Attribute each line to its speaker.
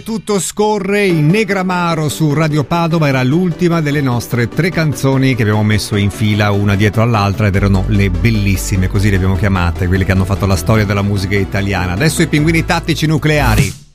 Speaker 1: Tutto scorre in Negramaro su Radio Padova, era l'ultima delle nostre 3 canzoni che abbiamo messo in fila una dietro all'altra ed erano le bellissime, così le abbiamo chiamate, quelle che hanno fatto la storia della musica italiana. Adesso i Pinguini Tattici Nucleari.